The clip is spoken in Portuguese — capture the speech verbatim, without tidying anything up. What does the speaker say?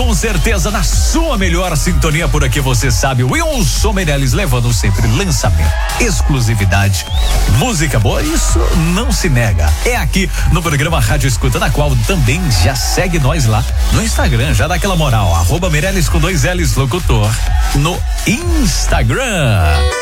Com certeza na sua melhor sintonia por aqui, você sabe, Wilson Meirelles levando sempre lançamento, exclusividade, música boa, isso não se nega. É aqui no programa Rádio Escuta, na qual também já segue nós lá no Instagram, já dá aquela moral, arroba Meirelles com dois L's locutor no Instagram.